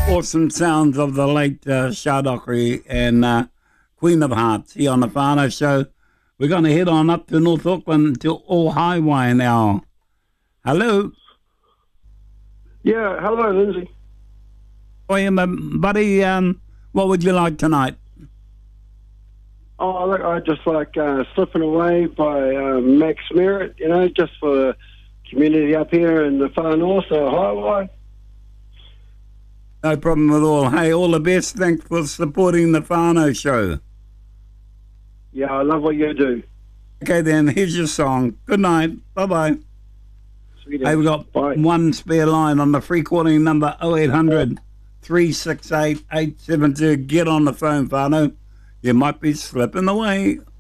Awesome sounds of the late Shah Dockery and Queen of Hearts here on the Whānau Show. We're going to head on up to North Auckland to All Highway now. Hello. Yeah, hello, Lindsay. Oh, yeah, buddy, what would you like tonight? Oh, look, I just like Slipping Away by Max Merritt, you know, just for the community up here in the far north, so highway. No problem at all. Hey, all the best. Thanks for supporting the Whānau Show. Yeah, I love what you do. Okay, then, here's your song. Good night. Bye-bye. Hey, we've got one spare line on the free calling number 0800 368 872. Get on the phone, Whānau. You might be slipping away.